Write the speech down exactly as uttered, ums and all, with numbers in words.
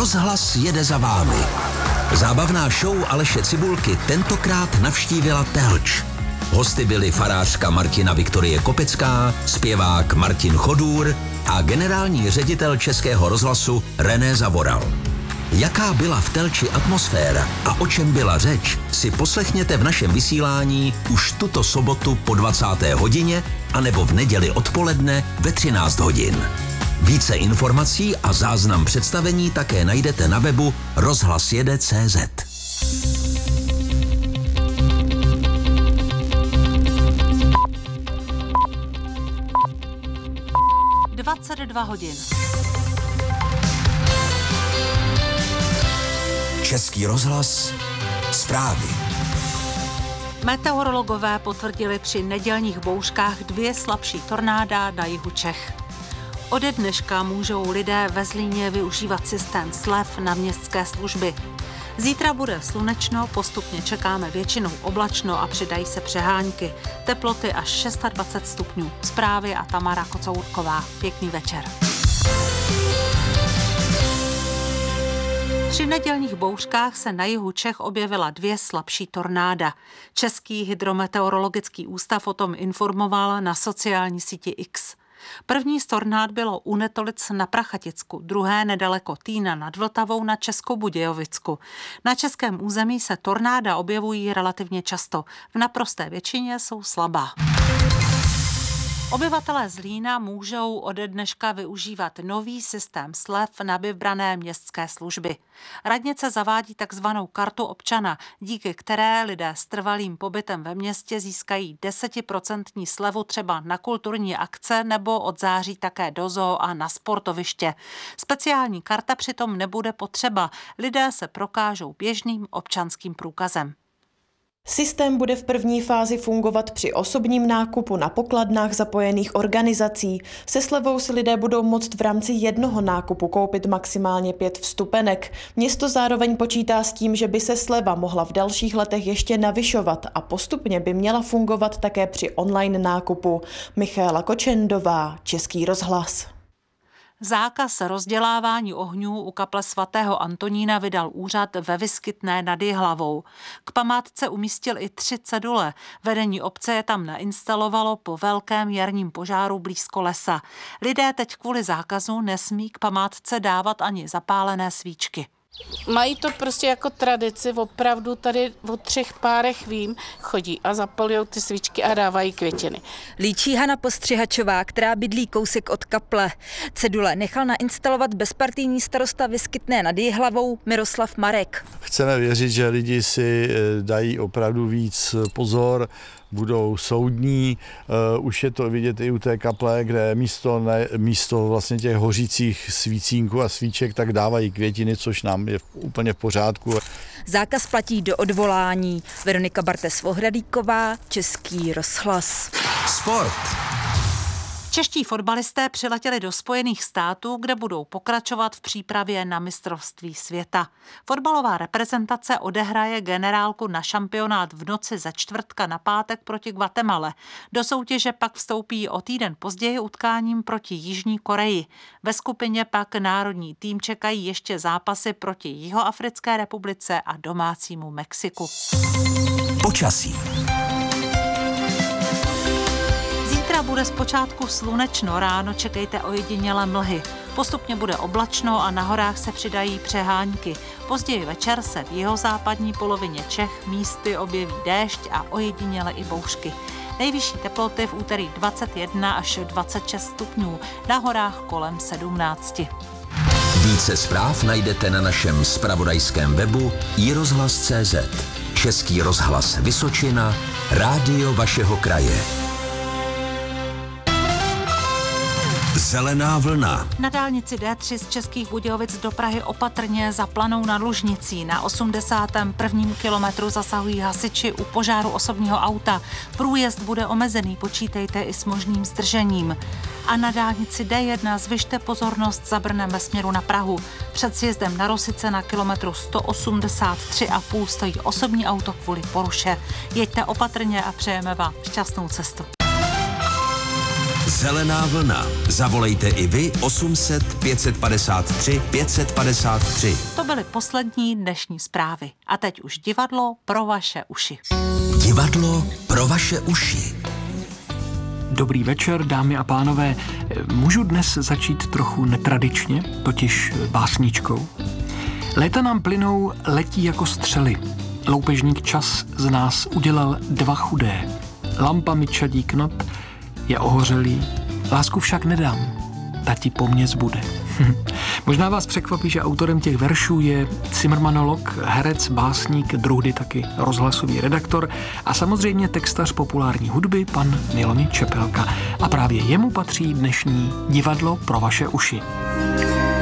Rozhlas jede za vámi. Zábavná show Aleše Cibulky tentokrát navštívila Telč. Hosty byli farářka Martina Viktorie Kopecká, zpěvák Martin Chodůr a generální ředitel Českého rozhlasu René Zavoral. Jaká byla v Telči atmosféra a o čem byla řeč, si poslechněte v našem vysílání už tuto sobotu po dvacáté hodině anebo v neděli odpoledne ve třináct hodin. Více informací a záznam představení také najdete na webu rozhlas jede tečka cé zet. dvacet dva hodin. Český rozhlas, zprávy. Meteorologové potvrdili při nedělních bouřkách dvě slabší tornáda na jihu Čech. Ode dneška můžou lidé ve Zlíně využívat systém slev na městské služby. Zítra bude slunečno, postupně čekáme většinou oblačno a přidají se přehánky. Teploty až dvacet šest stupňů. Zprávy a Tamara Kocourková. Pěkný večer. Při nedělních bouřkách se na jihu Čech objevila dvě slabší tornáda. Český hydrometeorologický ústav o tom informoval na sociální síti X. První z tornád bylo u Netolic na Prachaticku, druhé nedaleko Týna nad Vltavou na Českobudějovicku. Na českém území se tornáda objevují relativně často. V naprosté většině jsou slabá. Obyvatelé Zlína můžou ode dneška využívat nový systém slev na vybrané městské služby. Radnice zavádí takzvanou kartu občana, díky které lidé s trvalým pobytem ve městě získají desetiprocentní slevu třeba na kulturní akce nebo od září také do zoo a na sportoviště. Speciální karta přitom nebude potřeba, lidé se prokážou běžným občanským průkazem. Systém bude v první fázi fungovat při osobním nákupu na pokladnách zapojených organizací. Se slevou si lidé budou moct v rámci jednoho nákupu koupit maximálně pět vstupenek. Město zároveň počítá s tím, že by se sleva mohla v dalších letech ještě navyšovat a postupně by měla fungovat také při online nákupu. Michaela Kočendová, Český rozhlas. Zákaz rozdělávání ohňů u kaple svatého Antonína vydal úřad ve Vyskytné nad Jihlavou. K památce umístil i tři cedule. Vedení obce je tam nainstalovalo po velkém jarním požáru blízko lesa. Lidé teď kvůli zákazu nesmí k památce dávat ani zapálené svíčky. Mají to prostě jako tradici, opravdu tady o třech párech vím, chodí a zapalujou ty svíčky a dávají květiny. Líčí Hana Postřihačová, která bydlí kousek od kaple. Cedule nechal nainstalovat bezpartijní starosta Vyskytné nad Jihlavou Miroslav Marek. Chceme věřit, že lidi si dají opravdu víc pozor, budou soudní. Uh, už je to vidět i u té kaple, kde místo, ne, místo vlastně těch hořících svícínků a svíček tak dávají květiny, což nám je v, úplně v pořádku. Zákaz platí do odvolání. Veronika Bartes-Vohradíková, Český rozhlas. Sport. Čeští fotbalisté přiletěli do Spojených států, kde budou pokračovat v přípravě na mistrovství světa. Fotbalová reprezentace odehraje generálku na šampionát v noci ze čtvrtka na pátek proti Guatemale. Do soutěže pak vstoupí o týden později utkáním proti Jižní Koreji. Ve skupině pak národní tým čekají ještě zápasy proti Jihoafrické republice a domácímu Mexiku. Počasí. Bude zpočátku slunečno, ráno čekejte ojedinělé mlhy. Postupně bude oblačno a na horách se přidají přehánky. Později večer se v jihozápadní polovině Čech místy objeví déšť a ojediněle i bouřky. Nejvyšší teploty v úterý dvacet jedna až dvacet šest stupňů, na horách kolem sedmnáct. Více zpráv najdete na našem zpravodajském webu i rozhlas tečka cé zet. Český rozhlas Vysočina, rádio vašeho kraje. Zelená vlna. Na dálnici D tři z Českých Budějovic do Prahy opatrně za Planou nad Lužnicí. Na osmdesátém prvním kilometru zasahují hasiči u požáru osobního auta. Průjezd bude omezený, počítejte i s možným zdržením. A na dálnici D jedna zvyšte pozornost za Brnem ve směru na Prahu. Před sjezdem na Rosice na kilometru sto osmdesát tři a půl stojí osobní auto kvůli poruše. Jeďte opatrně a přejeme vám šťastnou cestu. Zelená vlna. Zavolejte i vy osm set pět padesát tři pět padesát tři. To byly poslední dnešní zprávy. A teď už divadlo pro vaše uši. Divadlo pro vaše uši. Dobrý večer, dámy a pánové. Můžu dnes začít trochu netradičně, totiž básničkou. Léta nám plynou, letí jako střely. Loupežník čas z nás udělal dva chudé. Lampa mi čadí knot, je ohořelý, lásku však nedám, ta ti po mně zbude. Možná vás překvapí, že autorem těch veršů je cimrmanolog, herec, básník, druhdy taky rozhlasový redaktor a samozřejmě textař populární hudby pan Milomír Čepelka. A právě jemu patří dnešní divadlo pro vaše uši.